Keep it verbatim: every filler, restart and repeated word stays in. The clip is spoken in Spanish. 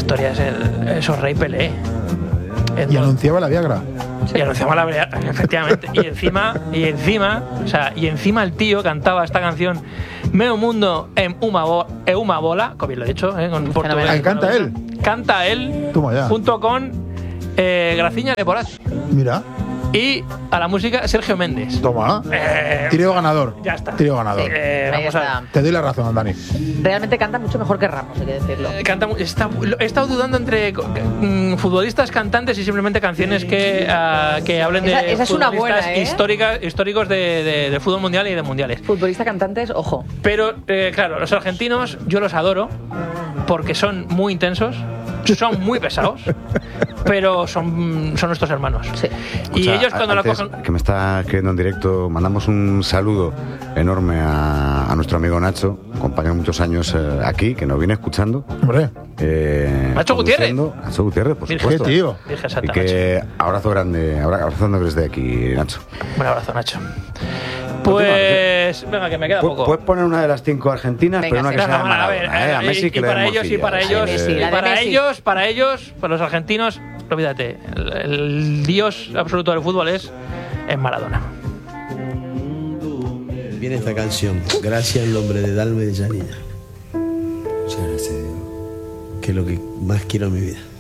historia es el, esos Rey Pelé. Y anunciaba la Viagra. Y anunciaba la Viagra, efectivamente. Y encima, y encima, o sea, y encima el tío cantaba esta canción Meu mundo en una, bo, en una bola, como bien lo he dicho, ¿eh? Con portugués. Ah, canta él. Canta él Toma ya. junto con eh, Graciña de Porás. Mira. Y a la música Sergio Méndez. Toma. Eh, Trío ganador. Ya está. Trío ganador. Sí, Eh, ahí vamos a ver. está. Te doy la razón, Dani. Realmente canta mucho mejor que Ramos, hay que decirlo. Eh, Canta, mu- está, he estado dudando entre mm, futbolistas cantantes y simplemente canciones que, uh, que hablen de Esa- esa es una futbolistas buena, ¿eh? histórica- históricos de, de, de fútbol mundial y de mundiales. Futbolistas cantantes, ojo. Pero, eh, claro, los argentinos yo los adoro porque son muy intensos, son muy pesados, pero son, son nuestros hermanos. Sí. Y Escucha, ellos cuando la antes, cogen... que me está escribiendo en directo, mandamos un saludo enorme a, a nuestro amigo Nacho, compañero de muchos años eh, aquí, que nos viene escuchando. Hombre. Eh, Nacho Gutiérrez. conduciendo. Nacho Gutiérrez, por Virgen. supuesto. Qué tío. Virgen Y Santa, que abrazo grande, abra- abrazo grande desde aquí, Nacho. Nacho. Un abrazo, Nacho. Pues, venga, que me queda Pu- poco. Puedes poner una de las cinco argentinas, Venga, pero una sí. que sea Venga, bueno, a ver, Maradona, eh, a y- Messi y, que le para den ellos y para morcilla. ellos, Messi, y la de para Messi. ellos, para ellos, para los argentinos, olvídate, el, el dios absoluto del fútbol es, es Maradona. Viene esta canción, gracias en nombre de Dalma y de Janina. Muchas gracias, Diego. Que es lo que más quiero en mi vida.